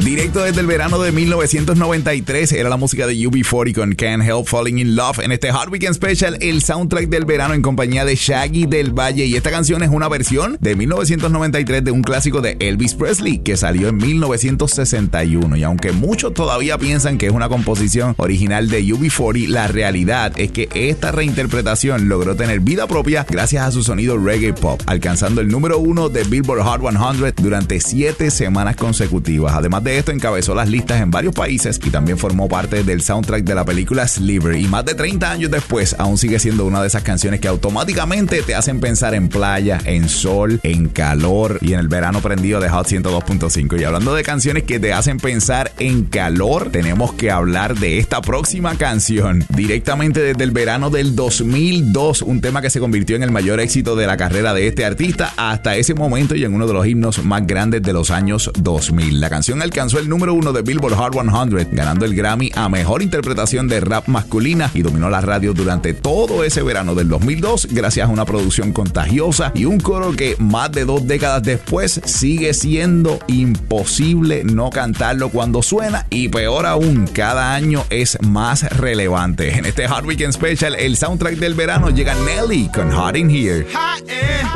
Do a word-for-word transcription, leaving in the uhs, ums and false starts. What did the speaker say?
Directo desde el verano de mil novecientos noventa y tres era la música de U B cuarenta con Can't Help Falling in Love en este Hot Weekend Special, el soundtrack del verano en compañía de Shaggy del Valle. Y esta canción es una versión de mil novecientos noventa y tres de un clásico de Elvis Presley que salió en mil novecientos sesenta y uno. Y aunque muchos todavía piensan que es una composición original de U B cuarenta, la realidad es que esta reinterpretación logró tener vida propia gracias a su sonido reggae pop, alcanzando el número uno de Billboard Hot cien durante siete semanas consecutivas. Además de esto, encabezó las listas en varios países y también formó parte del soundtrack de la película Sliver. Y más de treinta años después, aún sigue siendo una de esas canciones que automáticamente te hacen pensar en playa, en sol, en calor y en el verano prendido de Hot ciento dos punto cinco. Y hablando de canciones que te hacen pensar en calor, tenemos que hablar de esta próxima canción, directamente desde el verano del dos mil dos, un tema que se convirtió en el mayor éxito de la carrera de este artista hasta ese momento y en uno de los himnos más grandes de los años dos mil. La canción alcanzó el número uno de Billboard Hot cien, ganando el Grammy a mejor interpretación de rap masculina y dominó la radio durante todo ese verano del dos mil dos gracias a una producción contagiosa y un coro que más de dos décadas después sigue siendo imposible no cantarlo cuando suena, y peor aún, cada año es más relevante. En este Hot Weekend Special, el soundtrack del verano, llega Nelly con Hot in Here. Hot in